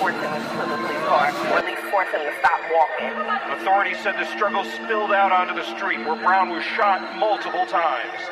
force him to the police car, or at least force him to stop walking. Authorities said the struggle spilled out onto the street where Brown was shot multiple times.